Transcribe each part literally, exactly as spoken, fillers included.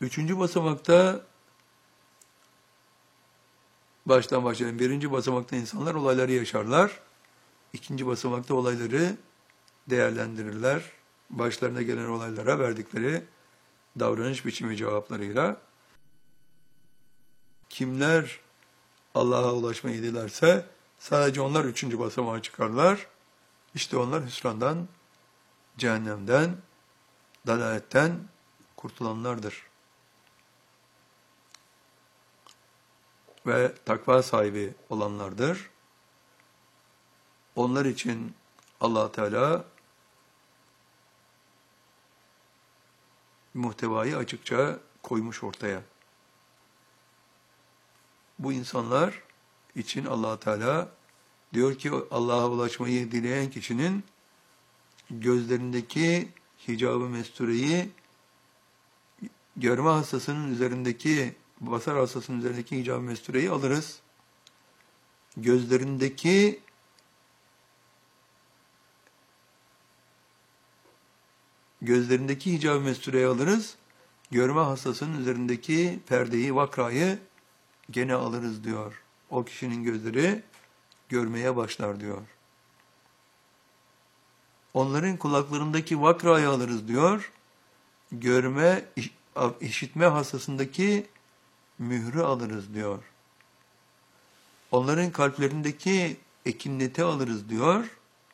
Üçüncü basamakta baştan başlayalım. Birinci basamakta insanlar olayları yaşarlar. İkinci basamakta olayları değerlendirirler. Başlarına gelen olaylara verdikleri davranış biçimi cevaplarıyla. Kimler Allah'a ulaşmayı dilerse sadece onlar üçüncü basamağa çıkarlar. İşte onlar hüsrandan, cehennemden, dalaletten kurtulanlardır. Ve takva sahibi olanlardır. Onlar için Allah Teala muhtevayı açıkça koymuş ortaya. Bu insanlar için Allah Teala diyor ki Allah'a ulaşmayı dileyen kişinin gözlerindeki hicab-ı mestureyi görme hastasının üzerindeki, basar hastasının üzerindeki hicab-ı mestureyi alırız. Gözlerindeki gözlerindeki hicab-ı mestureyi alırız. Görme hastasının üzerindeki perdeyi, vakrayı gene alırız diyor. O kişinin gözleri görmeye başlar diyor. Onların kulaklarındaki vakrayı alırız diyor. Görme, işitme hastasındaki mührü alırız diyor. Onların kalplerindeki ekinneti alırız diyor.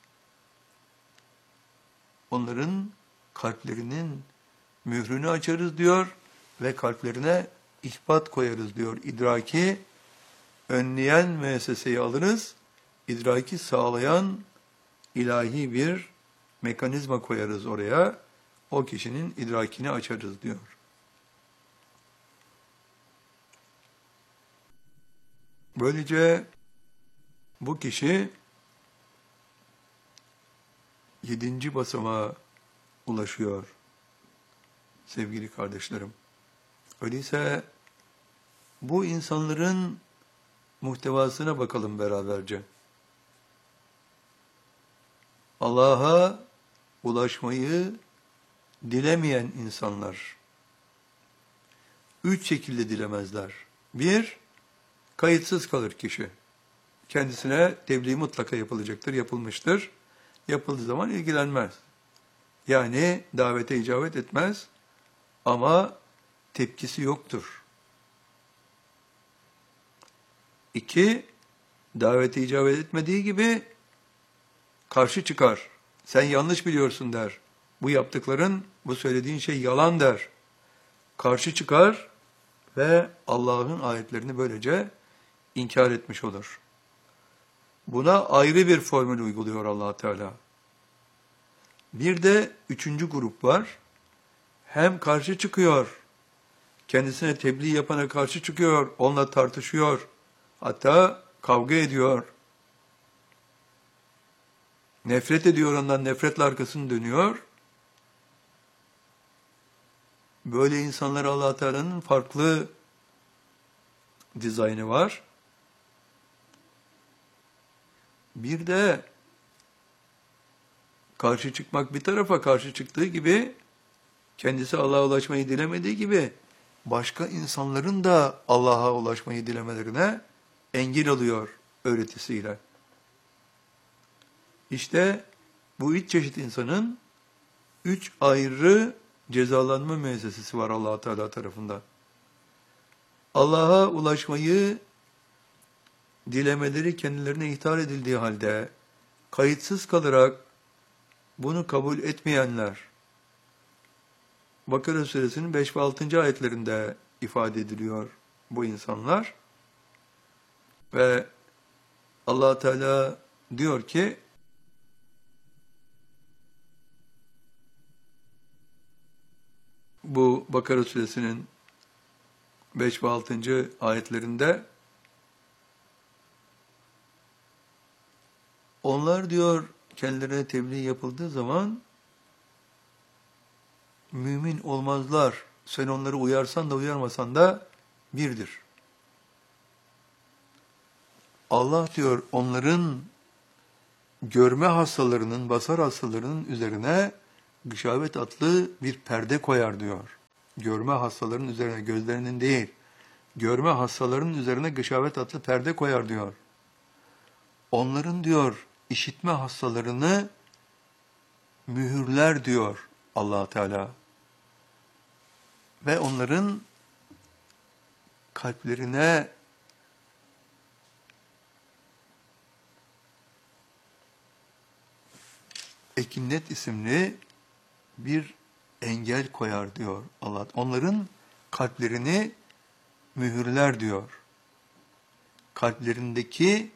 Onların kalplerinin mührünü açarız diyor ve kalplerine ihbat koyarız diyor. İdraki önleyen müesseseyi alırız, idraki sağlayan ilahi bir mekanizma koyarız oraya, o kişinin idrakini açarız diyor. Böylece bu kişi yedinci basamağa ulaşıyor sevgili kardeşlerim. Öyleyse bu insanların muhtevasına bakalım beraberce. Allah'a ulaşmayı dilemeyen insanlar üç şekilde dilemezler. Bir, kayıtsız kalır kişi. Kendisine tebliğ mutlaka yapılacaktır, yapılmıştır. Yapıldığı zaman ilgilenmez. Yani davete icabet etmez ama tepkisi yoktur. İki, davete icabet etmediği gibi karşı çıkar. Sen yanlış biliyorsun der. Bu yaptıkların, bu söylediğin şey yalan der. Karşı çıkar ve Allah'ın ayetlerini böylece inkar etmiş olur. Buna ayrı bir formül uyguluyor Allah Teala. Bir de üçüncü grup var. Hem karşı çıkıyor, kendisine tebliğ yapana karşı çıkıyor, onunla tartışıyor, hatta kavga ediyor. Nefret ediyor ondan, nefretle arkasını dönüyor. Böyle insanlara Allah Teala'nın farklı dizaynı var. Bir de karşı çıkmak bir tarafa, karşı çıktığı gibi kendisi Allah'a ulaşmayı dilemediği gibi başka insanların da Allah'a ulaşmayı dilemelerine engel oluyor öğretisiyle. İşte bu üç çeşit insanın üç ayrı cezalanma müessesesi var Allah Teala tarafından. Allah'a ulaşmayı dilemeleri kendilerine ihtar edildiği halde kayıtsız kalarak bunu kabul etmeyenler, Bakara suresinin beş ve altıncı ayetlerinde ifade ediliyor bu insanlar. Ve Allah Teala diyor ki, bu Bakara suresinin beş ve altıncı ayetlerinde onlar diyor kendilerine tebliğ yapıldığı zaman mümin olmazlar. Sen onları uyarsan da uyarmasan da birdir. Allah diyor onların görme hastalarının, basar hastalarının üzerine gışavet adlı bir perde koyar diyor. görme hastalarının üzerine, gözlerinin değil, görme hastalarının üzerine gışavet adlı perde koyar diyor. Onların diyor işitme hastalarını mühürler diyor Allah Teala. Ve onların kalplerine ekinnet isimli bir engel koyar diyor Allah. Onların kalplerini mühürler diyor. Kalplerindeki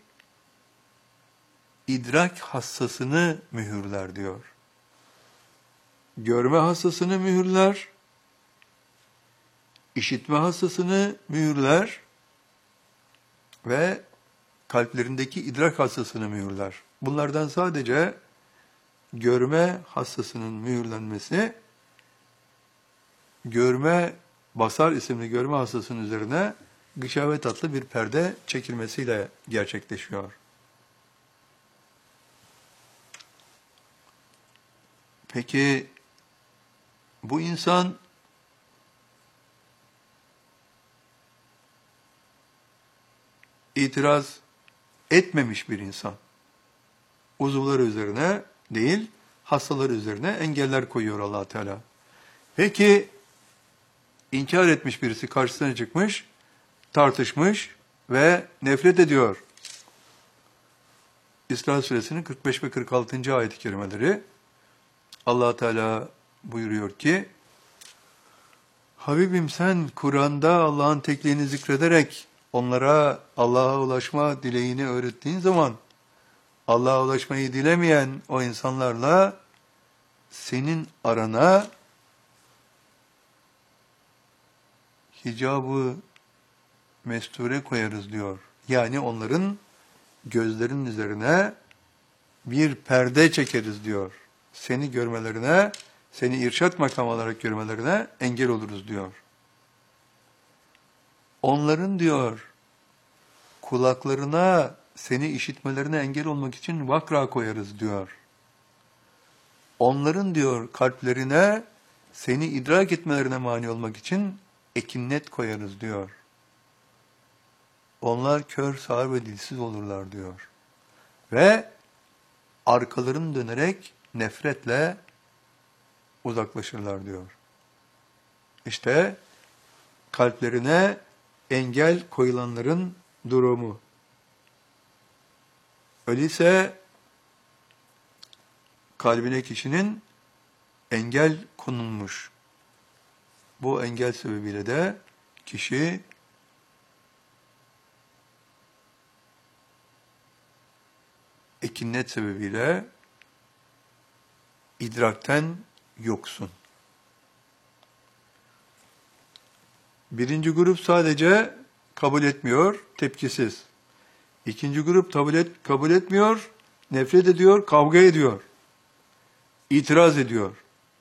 idrak hassasını mühürler diyor. Görme hassasını mühürler, işitme hassasını mühürler ve kalplerindeki idrak hassasını mühürler. Bunlardan sadece görme hassasının mühürlenmesi, görme, basar isimli görme hassasının üzerine gışavet adlı bir perde çekilmesiyle gerçekleşiyor. Peki bu insan itiraz etmemiş bir insan. Uzuvları üzerine değil, hastaları üzerine engeller koyuyor Allah Teala. Peki inkar etmiş birisi karşısına çıkmış, tartışmış ve nefret ediyor. İsra Suresinin kırk beş ve kırk altıncı ayet-i kerimeleri. Allah Teala buyuruyor ki, Habibim sen Kur'an'da Allah'ın tekliğini zikrederek onlara Allah'a ulaşma dileğini öğrettiğin zaman Allah'a ulaşmayı dilemeyen o insanlarla senin arana hicabı mesture koyarız diyor. Yani onların gözlerinin üzerine bir perde çekeriz diyor. Seni görmelerine, seni irşat makam olarak görmelerine engel oluruz diyor. Onların diyor kulaklarına seni işitmelerine engel olmak için vakra koyarız diyor. Onların diyor kalplerine seni idrak etmelerine mani olmak için ekinnet koyarız diyor. Onlar kör, sağır ve dilsiz olurlar diyor. Ve arkalarını dönerek nefretle uzaklaşırlar diyor. İşte kalplerine engel koyulanların durumu. Öyleyse kalbine kişinin engel konulmuş. Bu engel sebebiyle de kişi ekinnet sebebiyle idrakten yoksun. Birinci grup sadece kabul etmiyor, tepkisiz. İkinci grup kabul, et, kabul etmiyor, nefret ediyor, kavga ediyor. İtiraz ediyor.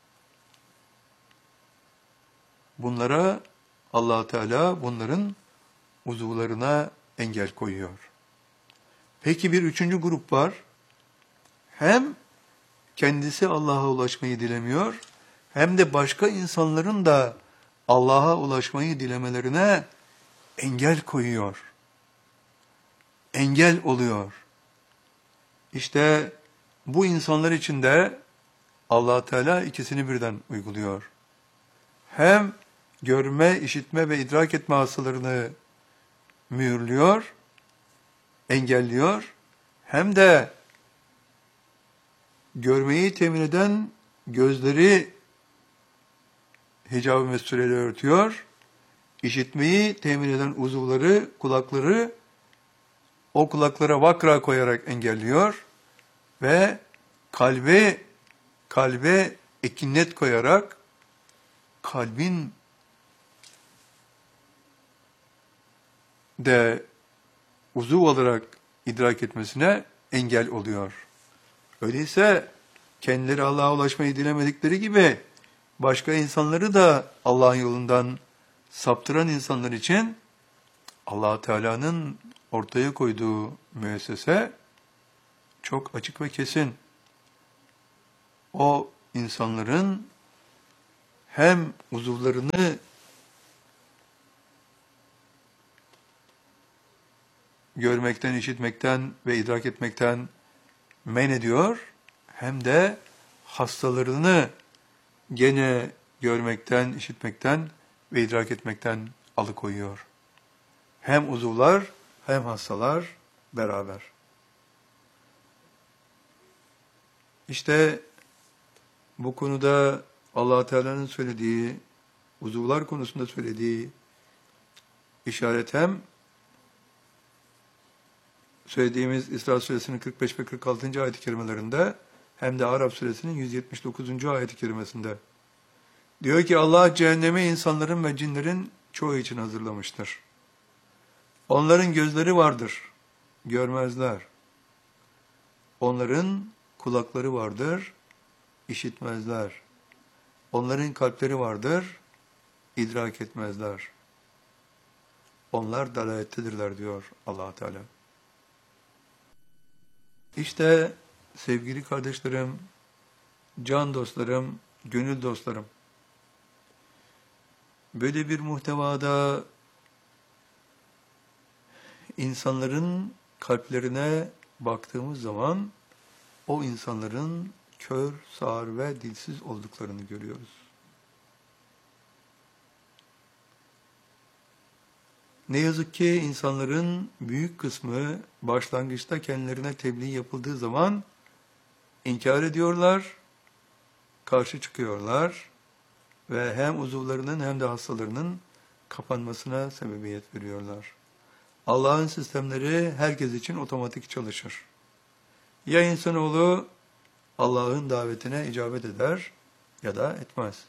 Bunlara Allah Teala bunların uzuvlarına engel koyuyor. Peki bir üçüncü grup var. Hem kendisi Allah'a ulaşmayı dilemiyor, hem de başka insanların da Allah'a ulaşmayı dilemelerine engel koyuyor. Engel oluyor. İşte bu insanlar için de Allah Teala ikisini birden uyguluyor. Hem görme, işitme ve idrak etme hastalarını mühürlüyor, engelliyor, hem de görmeyi temin eden gözleri hicab-ı mesureyle örtüyor, işitmeyi temin eden uzuvları, kulakları o kulaklara vakra koyarak engelliyor ve kalbe kalbe ekinnet koyarak kalbin de uzuv olarak idrak etmesine engel oluyor. Öyleyse kendileri Allah'a ulaşmayı dilemedikleri gibi başka insanları da Allah'ın yolundan saptıran insanlar için Allah Teala'nın ortaya koyduğu müessese çok açık ve kesin. O insanların hem uzuvlarını görmekten, işitmekten ve idrak etmekten men ediyor, hem de hastalarını gene görmekten, işitmekten ve idrak etmekten alıkoyuyor. Hem uzuvlar hem hastalar beraber. İşte bu konuda Allah Teala'nın söylediği, uzuvlar konusunda söylediği işaret hem söylediğimiz İsra Suresinin kırk beş ve kırk altıncı ayet-i kerimelerinde hem de Araf Suresinin yüz yetmiş dokuzuncu ayet-i kerimesinde. Diyor ki Allah cehennemi insanların ve cinlerin çoğu için hazırlamıştır. Onların gözleri vardır, görmezler. Onların kulakları vardır, işitmezler. Onların kalpleri vardır, idrak etmezler. Onlar dalalettedirler diyor Allah Teala. İşte sevgili kardeşlerim, can dostlarım, gönül dostlarım, böyle bir muhtevada insanların kalplerine baktığımız zaman o insanların kör, sağır ve dilsiz olduklarını görüyoruz. Ne yazık ki insanların büyük kısmı başlangıçta kendilerine tebliğ yapıldığı zaman inkar ediyorlar, karşı çıkıyorlar ve hem uzuvlarının hem de hastalarının kapanmasına sebebiyet veriyorlar. Allah'ın sistemleri herkes için otomatik çalışır. Ya insanoğlu Allah'ın davetine icabet eder ya da etmez.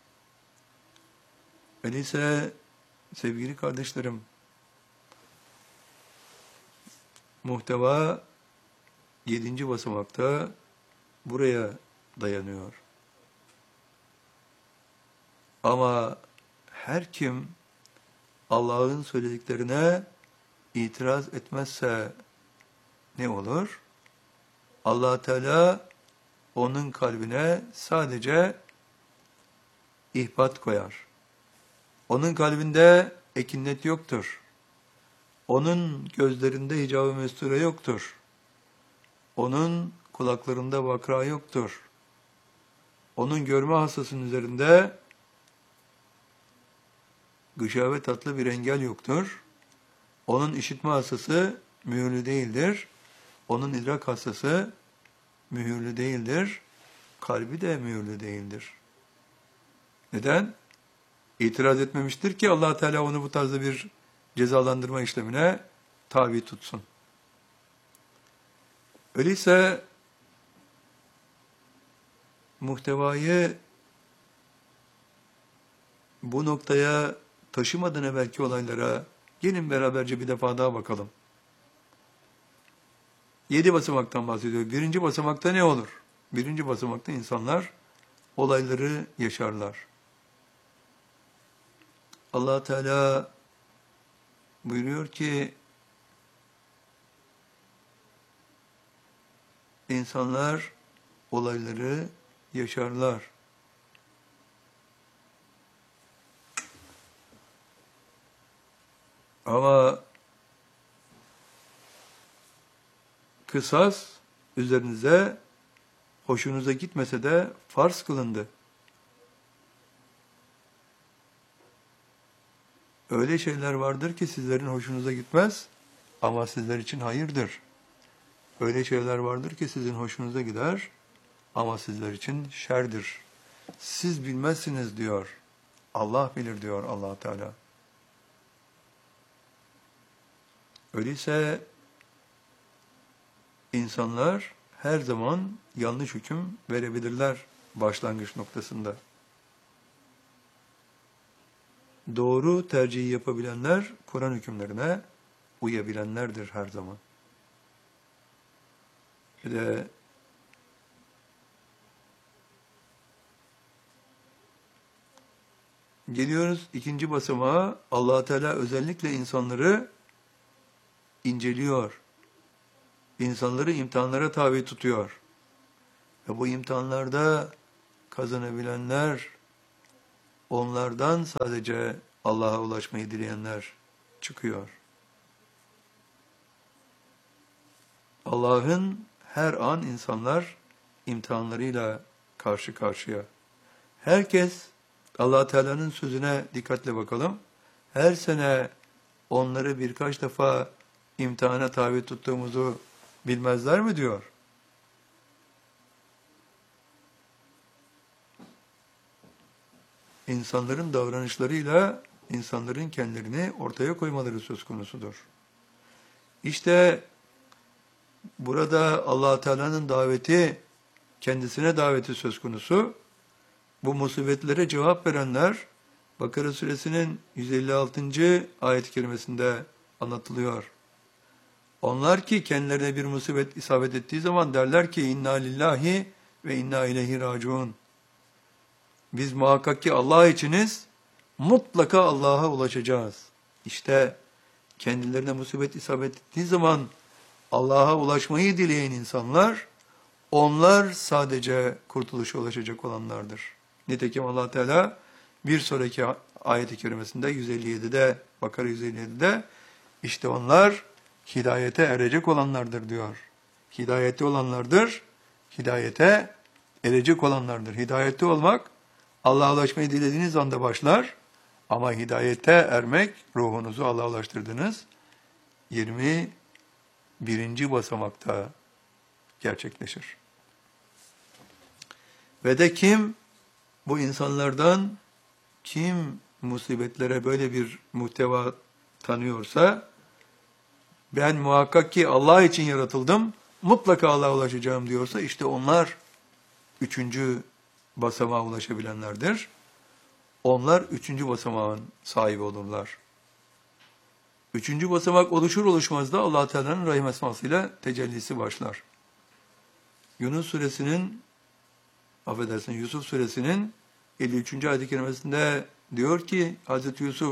Öyleyse sevgili kardeşlerim, muhteva yedinci basamakta buraya dayanıyor. Ama her kim Allah'ın söylediklerine itiraz etmezse ne olur? Allah Teala onun kalbine sadece ihbat koyar. Onun kalbinde ekinnet yoktur. Onun gözlerinde hicab-ı mesture yoktur. Onun kulaklarında vakra yoktur. Onun görme hassasının üzerinde gışave tatlı bir engel yoktur. Onun işitme hassası mühürlü değildir. Onun idrak hassası mühürlü değildir. Kalbi de mühürlü değildir. Neden? İtiraz etmemiştir ki Allah Teala onu bu tarzda bir cezalandırma işlemine tabi tutsun. Öyleyse muhtevayı bu noktaya taşımadan evvelki olaylara gelin beraberce bir defa daha bakalım. Yedi basamaktan bahsediyor. Birinci basamakta ne olur? Birinci basamakta insanlar olayları yaşarlar. Allah Teala buyuruyor ki insanlar olayları yaşarlar. Ama kısas üzerinize hoşunuza gitmese de farz kılındı. Öyle şeyler vardır ki sizlerin hoşunuza gitmez ama sizler için hayırdır. Öyle şeyler vardır ki sizin hoşunuza gider ama sizler için şerdir. Siz bilmezsiniz diyor. Allah bilir diyor Allah Teala. Öyleyse insanlar her zaman yanlış hüküm verebilirler başlangıç noktasında. Doğru tercihi yapabilenler Kur'an hükümlerine uyabilenlerdir her zaman. Bir de geliyoruz ikinci basamağa. Allah Teala özellikle insanları inceliyor. İnsanları imtihanlara tabi tutuyor. Ve bu imtihanlarda kazanabilenler onlardan sadece Allah'a ulaşmayı dileyenler çıkıyor. Allah'ın her an insanlar imtihanlarıyla karşı karşıya. Herkes, Allah Teala'nın sözüne dikkatle bakalım. Her sene onları birkaç defa imtihana tabi tuttuğumuzu bilmezler mi diyor? İnsanların davranışlarıyla insanların kendilerini ortaya koymaları söz konusudur. İşte burada Allah Teala'nın daveti, kendisine daveti söz konusu. Bu musibetlere cevap verenler, Bakara suresinin yüz elli altıncı ayet-i kerimesinde anlatılıyor. Onlar ki kendilerine bir musibet isabet ettiği zaman derler ki inna lillahi ve inna ileyhi raciun. Biz muhakkak ki Allah içiniz, mutlaka Allah'a ulaşacağız. İşte kendilerine musibet isabet ettiği zaman Allah'a ulaşmayı dileyen insanlar, onlar sadece kurtuluşa ulaşacak olanlardır. Nitekim Allah Teala bir sonraki ayet-i kerimesinde yüz elli yedide, Bakara yüz elli yedide işte onlar hidayete erecek olanlardır diyor. Hidayette olanlardır, hidayete erecek olanlardır. Hidayette olmak Allah'a ulaşmayı dilediğiniz anda başlar ama hidayete ermek, ruhunuzu Allah'a ulaştırdınız, yirmi birinci basamakta gerçekleşir. Ve de kim bu insanlardan kim musibetlere böyle bir muhteva tanıyorsa, ben muhakkak ki Allah için yaratıldım, mutlaka Allah'a ulaşacağım diyorsa, işte onlar üçüncü basamağa ulaşabilenlerdir. Onlar üçüncü basamağın sahibi olurlar. Üçüncü basamak oluşur oluşmaz da Allah Teala'nın rahim esmasıyla tecellisi başlar. Yunus suresinin, affedersin Yusuf suresinin elli üçüncü ayet-i kerimesinde diyor ki Hazreti Yusuf,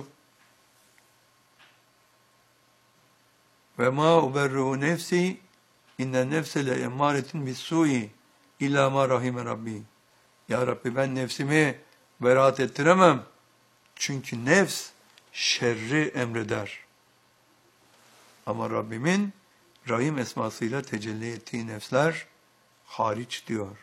ve ma uberru nefsi innen nefse le emmâretin bis-sû'i illâ mâ rahime rabbi. Ya Rabbi, ben nefsimi beraat ettiremem. Çünkü nefs şerri emreder. Ama Rabbimin rahim esmasıyla tecelli ettiği nefsler hariç diyor.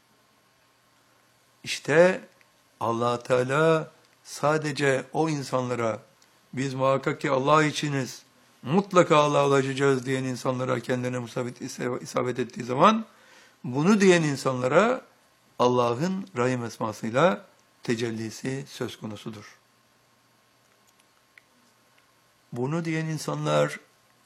İşte Allah Teala sadece o insanlara, biz muhakkak ki Allah içiniz, mutlaka Allah'a ulaşacağız diyen insanlara, kendilerine musabet isabet ettiği zaman, bunu diyen insanlara Allah'ın rahim esmasıyla tecellisi söz konusudur. Bunu diyen insanlar,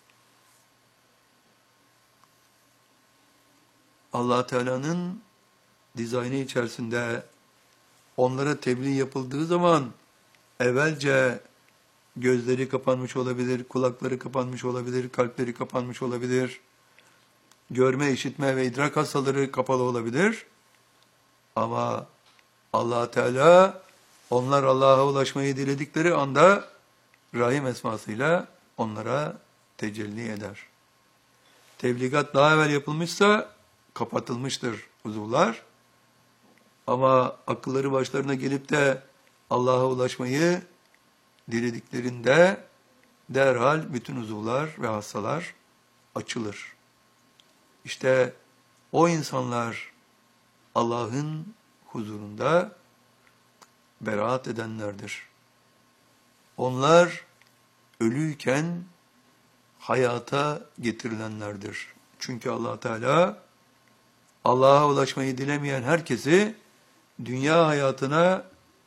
Allah Teala'nın dizaynı içerisinde onlara tebliğ yapıldığı zaman evvelce gözleri kapanmış olabilir, kulakları kapanmış olabilir, kalpleri kapanmış olabilir, görme, işitme ve idrak hastaları kapalı olabilir. Ama Allah Teala onlar Allah'a ulaşmayı diledikleri anda rahim esmasıyla onlara tecelli eder. Tebligat daha evvel yapılmışsa kapatılmıştır uzuvlar. Ama akılları başlarına gelip de Allah'a ulaşmayı dilediklerinde derhal bütün uzuvlar ve hastalar açılır. İşte o insanlar Allah'ın huzurunda beraat edenlerdir. Onlar ölüyken hayata getirilenlerdir. Çünkü Allah Teala Allah'a ulaşmayı dilemeyen herkesi dünya hayatına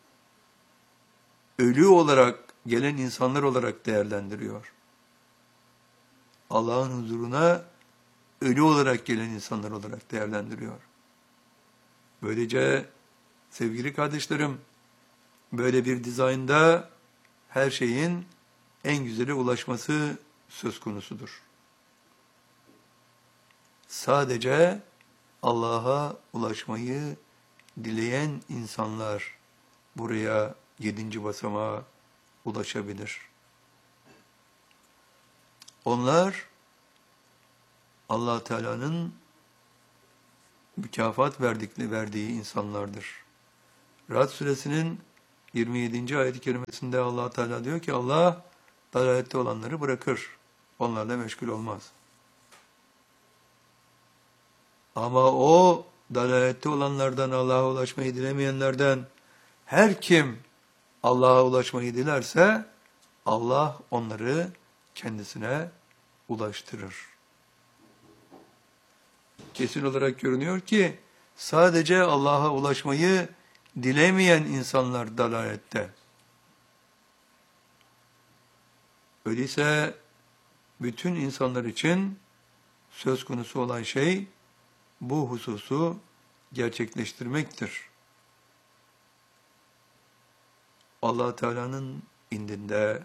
ölü olarak gelen insanlar olarak değerlendiriyor. Allah'ın huzuruna ölü olarak gelen insanlar olarak değerlendiriyor. Böylece sevgili kardeşlerim, böyle bir dizaynda her şeyin en güzeli ulaşması söz konusudur. Sadece Allah'a ulaşmayı dileyen insanlar buraya yedinci basamağa ulaşabilir. Onlar Allah Teala'nın mükafat verdikleri verdiği insanlardır. Ra'd suresinin yirmi yedinci ayet-i kerimesinde Allah Teala diyor ki Allah dalalette olanları bırakır. Onlarla meşgul olmaz. Ama o dalalette olanlardan, Allah'a ulaşmayı dilemeyenlerden her kim Allah'a ulaşmayı dilerse Allah onları kendisine ulaştırır. Kesin olarak görünüyor ki sadece Allah'a ulaşmayı dilemeyen insanlar dalalette. Öyleyse bütün insanlar için söz konusu olan şey bu hususu gerçekleştirmektir. Allah Teala'nın indinde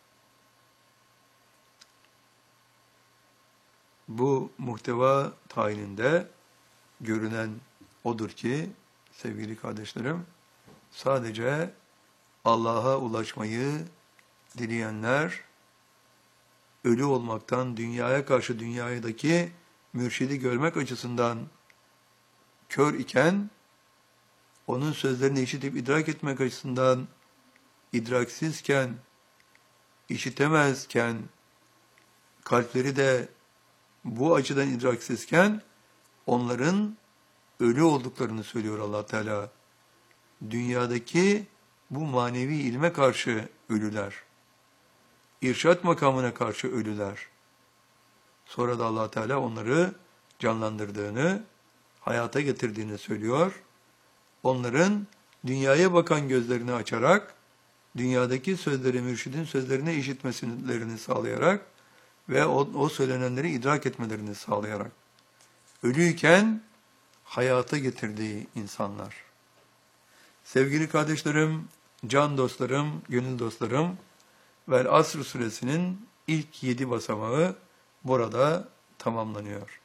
bu muhteva tayininde görünen odur ki sevgili kardeşlerim, sadece Allah'a ulaşmayı dileyenler ölü olmaktan, dünyaya karşı dünyadaki mürşidi görmek açısından kör iken, onun sözlerini işitip idrak etmek açısından idraksizken, işitemezken, kalpleri de bu açıdan idraksizken, onların ölü olduklarını söylüyor Allah Teala. Dünyadaki bu manevi ilme karşı ölüler. İrşad makamına karşı ölüler. Sonra da Allah Teala onları canlandırdığını, hayata getirdiğini söylüyor. Onların dünyaya bakan gözlerini açarak, dünyadaki sözleri, mürşidin sözlerini işitmelerini sağlayarak ve o, o söylenenleri idrak etmelerini sağlayarak, ölüyken hayata getirdiği insanlar. Sevgili kardeşlerim, can dostlarım, gönül dostlarım, Vel Asr suresinin ilk yedi basamağı burada tamamlanıyor.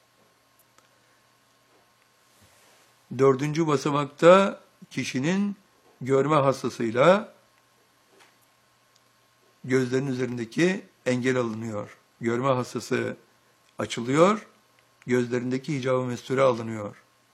Dördüncü basamakta kişinin görme hastasıyla gözlerinin üzerindeki engel alınıyor. Görme hastası açılıyor, gözlerindeki hicab-ı mesture alınıyor.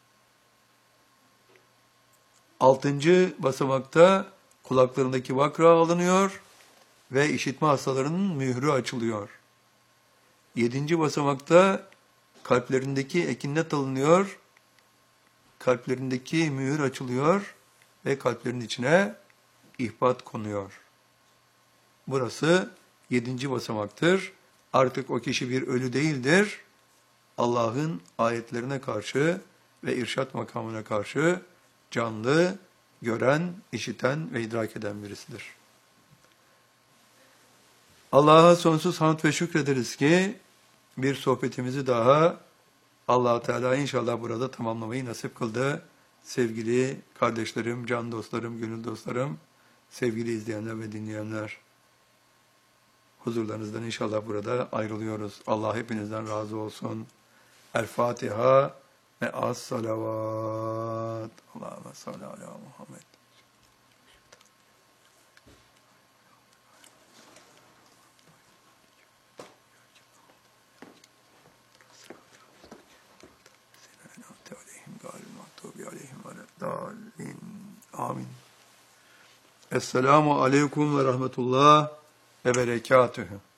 Altıncı basamakta kulaklarındaki vakra alınıyor ve işitme hastalarının mührü açılıyor. Yedinci basamakta kalplerindeki ekinnet alınıyor, kalplerindeki mühür açılıyor ve kalplerin içine ihbat konuyor. Burası yedinci basamaktır. Artık o kişi bir ölü değildir. Allah'ın ayetlerine karşı ve irşad makamına karşı canlı, gören, işiten ve idrak eden birisidir. Allah'a sonsuz hamd ve şükrederiz ki bir sohbetimizi daha Allah Teala inşallah burada tamamlamayı nasip kıldı. Sevgili kardeşlerim, can dostlarım, gönül dostlarım, sevgili izleyenler ve dinleyenler, huzurlarınızdan inşallah burada ayrılıyoruz. Allah hepinizden razı olsun. El Fatiha ve as salavat. Allahümme salli ala Muhammed. Amin. Esselamu aleyküm ve rahmetullah ve berekatühü.